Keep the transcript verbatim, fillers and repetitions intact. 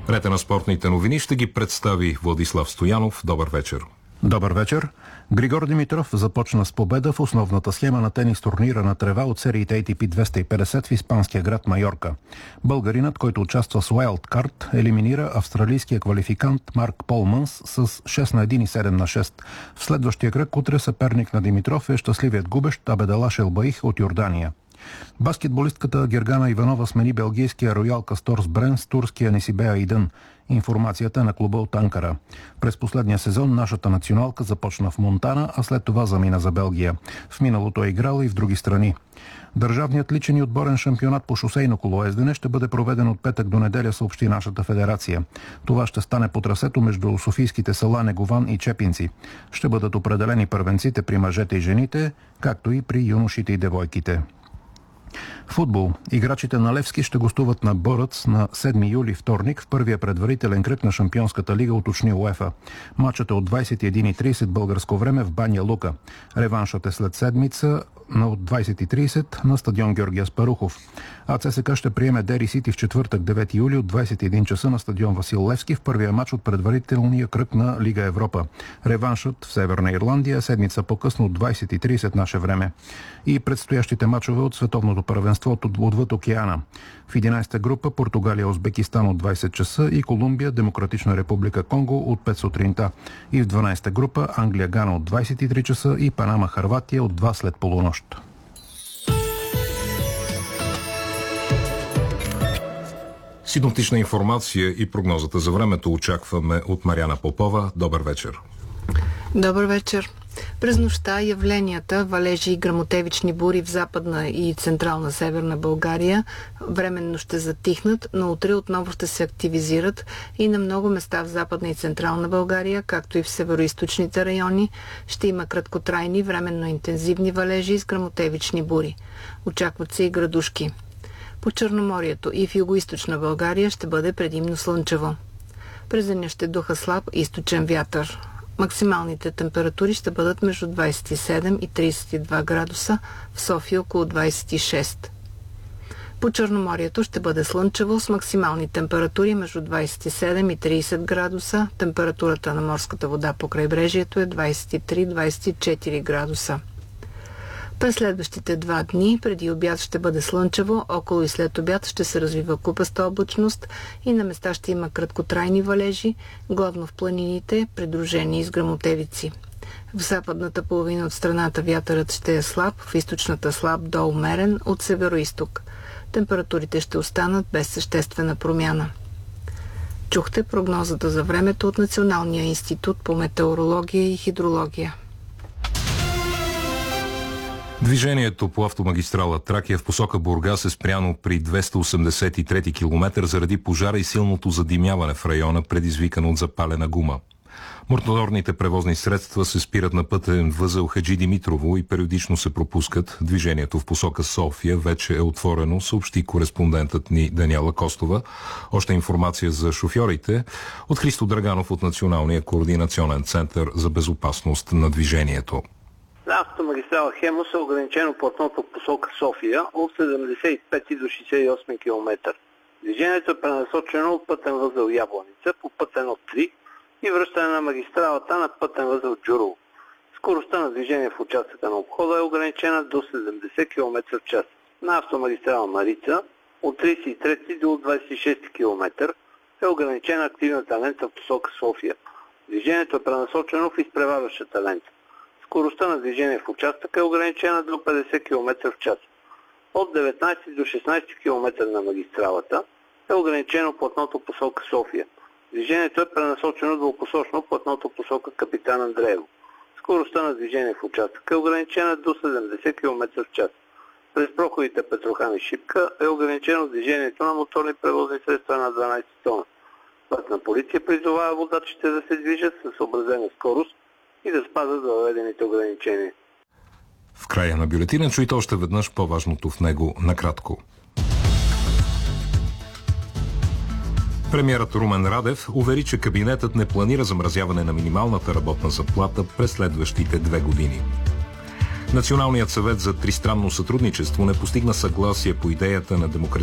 Рета на спортните новини ще ги представи Владислав Стоянов. Добър вечер. Добър вечер. Григор Димитров започна с победа в основната схема на тенис турнира на трева от сериите Ей Ти Пи двеста и петдесет в испанския град Майорка. Българинът, който участва с Уайлд Карт, елиминира австралийския квалификант Марк Полманс с шест на едно и седем на шест. В следващия кръг утре съперник на Димитров е щастливият губещ Абедалаш Елбаих от Йордания. Баскетболистката Гергана Иванова смени белгийския Роял Касторс Брен с турския Несибея Идън. Информацията на клуба от Анкара. През последния сезон нашата националка започна в Монтана, а след това замина за Белгия. В миналото е играла и в други страни. Държавният личен и отборен шампионат по шосейно колоездене ще бъде проведен от петък до неделя, съобщи нашата федерация. Това ще стане по трасето между софийските села Негован и Чепинци. Ще бъдат определени първенците при мъжете и жените, както и при юношите и девойките. Футбол. Играчите на Левски ще гостуват на Борец на седми юли, вторник, в първия предварителен кръг на Шампионската лига, уточни УЕФА. Матчът е от двадесет и една и тридесет българско време в Баня Лука. Реваншът е след седмица от двадесет и тридесет на стадион Георги Аспарухов. А ЦСКА ще приеме Дери Сити в четвъртък, девети юли, от двадесет и един часа на стадион Васил Левски в първия матч от предварителния кръг на Лига Европа. Реваншът в Северна Ирландия седмица по-късно от двадесет и тридесет наше време. И предстоящите матчове от световното първенство отвъд океана. В единадесета група Португалия, Узбекистан от двадесет часа и Колумбия, Демократична република Конго от пет сутринта. И в дванадесета група Англия, Гана от двадесет и три часа и Панама, Хърватия от два след полунощ. Синоптична информация и прогнозата за времето очакваме от Мариана Попова. Добър вечер. Добър вечер. През нощта явленията валежи и гръмотевични бури в западна и централна северна България временно ще затихнат, но утре отново ще се активизират и на много места в западна и централна България, както и в североизточните райони, ще има краткотрайни, временно интензивни валежи с гръмотевични бури. Очакват се и градушки. По Черноморието и в югоизточна България ще бъде предимно слънчево. През деня ще духа слаб източен вятър. Максималните температури ще бъдат между двадесет и седем и тридесет и два градуса, в София около двадесет и шест. По Черноморието ще бъде слънчево с максимални температури между двадесет и седем и тридесет градуса. Температурата на морската вода по крайбрежието е двадесет и три до двадесет и четири градуса. През следващите два дни преди обяд ще бъде слънчево, около и след обяд ще се развива купаста облачност и на места ще има краткотрайни валежи, главно в планините, придружени с гръмотевици. В западната половина от страната вятърът ще е слаб, в източната слаб до умерен, от североизток. Температурите ще останат без съществена промяна. Чухте прогнозата за времето от Националния институт по метеорология и хидрология. Движението по автомагистрала Тракия в посока Бургас е спряно при двеста осемдесет и трети километър заради пожара и силното задимяване в района, предизвикано от запалена гума. Моторните превозни средства се спират на пътен възел Хаджи Димитрово и периодично се пропускат. Движението в посока София вече е отворено, съобщи кореспондентът ни Даниела Костова. Още информация за шофьорите от Христо Драганов от Националния координационен център за безопасност на движението. На автомагистрала Хемус е ограничено платното в посока София от седемдесет и пети до шейсет и осми километър. Движението е пренасочено от пътен възел Ябланица по път едно три и връщане на магистралата на пътен възел Джурово. Скоростта на движение в участъка на обхода е ограничена до седемдесет километра в час. На автомагистрала Марица от тридесет и трети до двадесет и шести километър е ограничена активната лента в посока София. Движението е пренасочено в изпреварващата лента. Скоростта на движение в участъка е ограничена до петдесет километра в час. От деветнадесети до шестнадесети километър на магистралата е ограничено платното посока София. Движението е пренасочено двупосочно платното посока Капитан Андреево. Скоростта на движение в участъка е ограничена до седемдесет километра в час. През проходите Петрохан и Шипка е ограничено движението на моторни превозни средства на дванадесет тона. Пътна полиция призовава водачите да се движат със съобразена скорост и да спазват въведените ограничения. В края на бюлетина чуйте още веднъж по-важното в него накратко. Премиерът Румен Радев увери, че кабинетът не планира замразяване на минималната работна заплата през следващите две години. Националният съвет за тристранно сътрудничество не постигна съгласие по идеята на демократичната